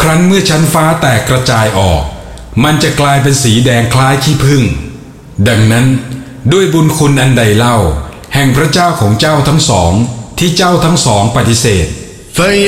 ครั้นเมื่อชั้นฟ้าแตกกระจายออกมันจะกลายเป็นสีแดงคล้ายขี้ผึ้งดังนั้นด้วยบุญคุณอันใดเล่าแห่งพระเจ้าของเจ้าทั้งสองที่เจ้าทั้งสองปฏิเสธ